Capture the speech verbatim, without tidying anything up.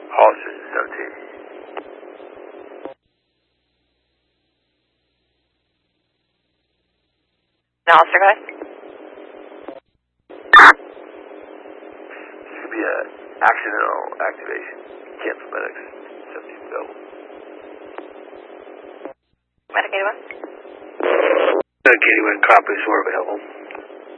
Hollister seventeen. Hollister, guys? This could be an accidental activation. Cancel medics. seventeen available. Medic eighty-one? Medic eighty-one, copies, we're available.